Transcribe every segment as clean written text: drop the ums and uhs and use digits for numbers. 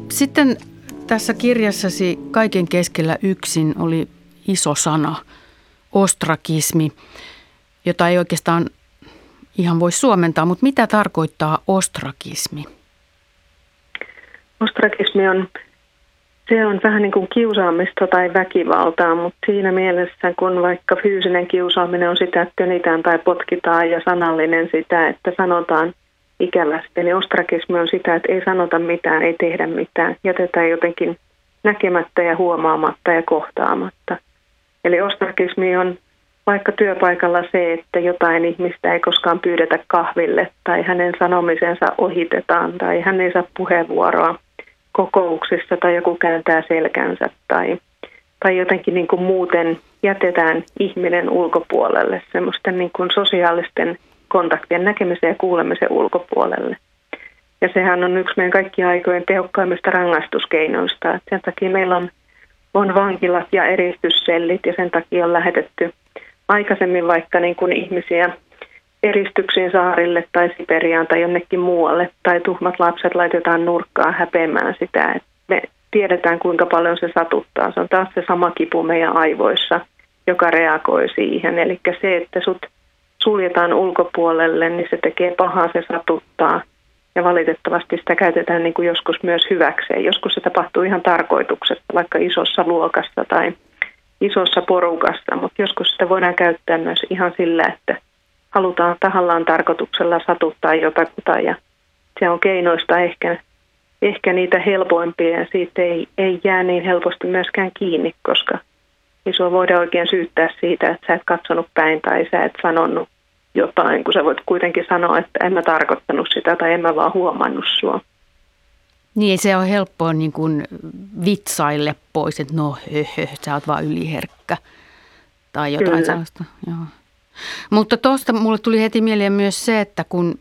Sitten tässä kirjassasi Kaiken keskellä yksin oli iso sana, ostrakismi, jota ei oikeastaan ihan voi suomentaa, mutta mitä tarkoittaa ostrakismi? Ostrakismi on vähän niin kuin kiusaamista tai väkivaltaa, mutta siinä mielessä, kun vaikka fyysinen kiusaaminen on sitä, että tönitään tai potkitaan ja sanallinen sitä, että sanotaan ikävästi, niin ostrakismi on sitä, että ei sanota mitään, ei tehdä mitään, jätetään jotenkin näkemättä ja huomaamatta ja kohtaamatta. Eli ostrakismi on vaikka työpaikalla se, että jotain ihmistä ei koskaan pyydetä kahville tai hänen sanomisensa ohitetaan tai hän ei saa puheenvuoroa kokouksissa tai joku kääntää selkänsä tai jotenkin niin kuin muuten jätetään ihminen ulkopuolelle, semmoisten niin kuin sosiaalisten kontaktien näkemisen ja kuulemisen ulkopuolelle. Ja sehän on yksi meidän kaikkien aikojen tehokkaimmista rangaistuskeinoista. Et sen takia meillä on vankilat ja eristyssellit ja sen takia on lähetetty aikaisemmin vaikka niin kuin ihmisiä eristyksiin saarille tai Siperiaan tai jonnekin muualle. Tai tuhmat lapset laitetaan nurkkaan häpeämään sitä, että me tiedetään kuinka paljon se satuttaa. Se on taas se sama kipu meidän aivoissa, joka reagoi siihen. Eli se, että sut suljetaan ulkopuolelle, niin se tekee pahaa, se satuttaa. Ja valitettavasti sitä käytetään niin kuin joskus myös hyväkseen. Joskus se tapahtuu ihan tarkoituksesta, vaikka isossa luokassa tai isossa porukassa. Mutta joskus sitä voidaan käyttää myös ihan sillä, että halutaan tahallaan tarkoituksella satuttaa jotakuta. Ja se on keinoista ehkä niitä helpoimpia ja siitä ei jää niin helposti myöskään kiinni, koska ei sua voida oikein syyttää siitä, että sä et katsonut päin tai sä et sanonut jotain, kun sä voit kuitenkin sanoa, että en mä tarkoittanut sitä tai en mä vaan huomannut sua. Niin, se on helppoa niin kuin vitsaille pois, että no sä oot vaan yliherkkä tai jotain Kyllä. sellaista. Joo. Mutta tuosta mulle tuli heti mieleen myös se, että kun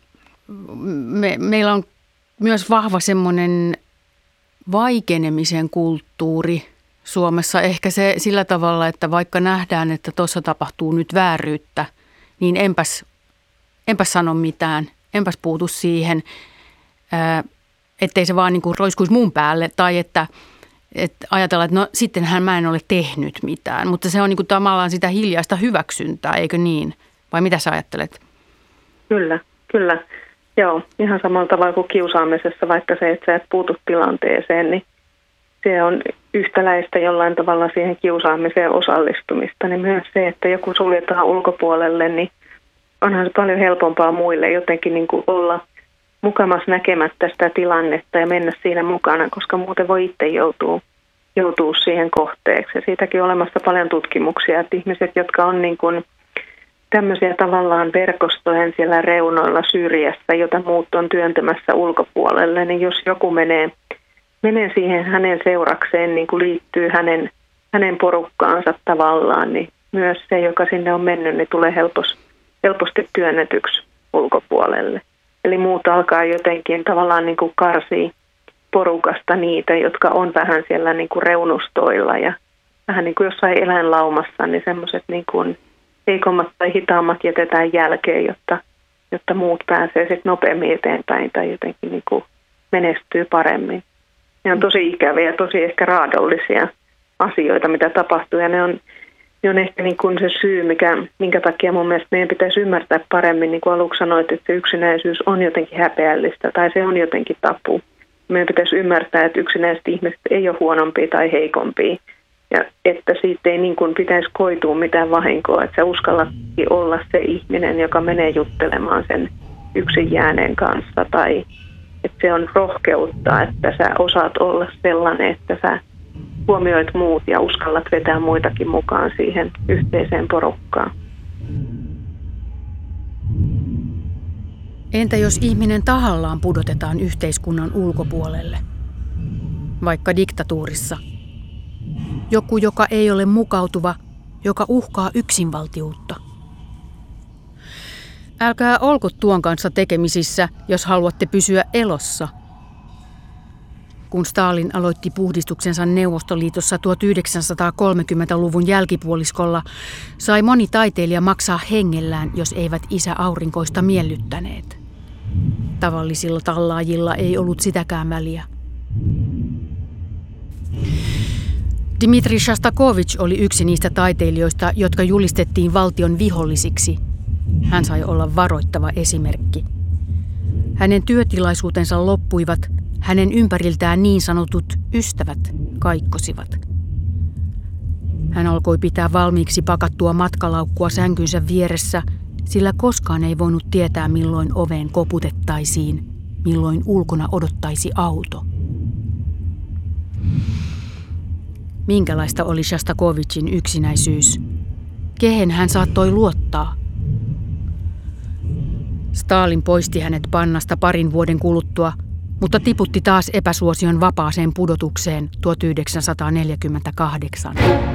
meillä on myös vahva semmoinen vaikenemisen kulttuuri Suomessa. Ehkä se sillä tavalla, että vaikka nähdään, että tuossa tapahtuu nyt vääryyttä, niin enpäs sano mitään, enpäs puutu siihen, ettei se vaan niin kuin roiskuisi mun päälle tai että ajatellaan, että no sittenhän mä en ole tehnyt mitään. Mutta se on niin kuin tavallaan sitä hiljaista hyväksyntää, eikö niin? Vai mitä sä ajattelet? Kyllä. Joo, ihan samalla tavalla kuin kiusaamisessa, vaikka se, että sä et puutu tilanteeseen, niin se on yhtäläistä jollain tavalla siihen kiusaamiseen osallistumista. Niin myös se, että joku suljetaan ulkopuolelle, niin onhan se paljon helpompaa muille jotenkin niin kuin olla mukamas näkemättä sitä tilannetta ja mennä siinä mukana, koska muuten voi itse joutua siihen kohteeksi. Ja siitäkin on olemassa paljon tutkimuksia, että ihmiset, jotka on niin kuin tämmöisiä tavallaan verkostojen siellä reunoilla syrjässä, jota muut on työntämässä ulkopuolelle, niin jos joku menee siihen hänen seurakseen, niin kuin liittyy hänen porukkaansa tavallaan, niin myös se, joka sinne on mennyt, niin tulee helposti työnnetyksi ulkopuolelle. Eli muut alkaa jotenkin tavallaan niin kuin karsii porukasta niitä, jotka on vähän siellä niin kuin reunustoilla ja vähän niin kuin jossain eläinlaumassa, niin semmoiset niin kuin heikommat tai hitaammat jätetään jälkeen, jotta muut pääsee sitten nopeammin eteenpäin tai jotenkin niin kuin menestyy paremmin. Ne on tosi ikäviä ja tosi ehkä raadollisia asioita, mitä tapahtuu ja ne on ehkä niin kuin se syy, minkä takia mun mielestä meidän pitäisi ymmärtää paremmin, niin kuin aluksi sanoit, että se yksinäisyys on jotenkin häpeällistä tai se on jotenkin tabu. Meidän pitäisi ymmärtää, että yksinäiset ihmiset ei ole huonompia tai heikompia ja että siitä ei niin kuin pitäisi koitua mitään vahinkoa, että sä uskallatkin olla se ihminen, joka menee juttelemaan sen yksin jääneen kanssa tai että se on rohkeutta, että sä osaat olla sellainen, että sä huomioit muut ja uskallat vetää muitakin mukaan siihen yhteiseen porukkaan. Entä jos ihminen tahallaan pudotetaan yhteiskunnan ulkopuolelle? Vaikka diktatuurissa. Joku, joka ei ole mukautuva, joka uhkaa yksinvaltiutta. Älkää olko tuon kanssa tekemisissä, jos haluatte pysyä elossa. Kun Stalin aloitti puhdistuksensa Neuvostoliitossa 1930-luvun jälkipuoliskolla, sai moni taiteilija maksaa hengellään, jos eivät isä aurinkoista miellyttäneet. Tavallisilla tallaajilla ei ollut sitäkään väliä. Dmitri Shostakovich oli yksi niistä taiteilijoista, jotka julistettiin valtion vihollisiksi. Hän sai olla varoittava esimerkki. Hänen työtilaisuutensa loppuivat, hänen ympäriltään niin sanotut ystävät kaikkosivat. Hän alkoi pitää valmiiksi pakattua matkalaukkua sänkynsä vieressä, sillä koskaan ei voinut tietää, milloin oveen koputettaisiin, milloin ulkona odottaisi auto. Minkälaista oli Shostakovičin yksinäisyys? Kehen hän saattoi luottaa? Stalin poisti hänet pannasta parin vuoden kuluttua, mutta tiputti taas epäsuosion vapaaseen pudotukseen 1948.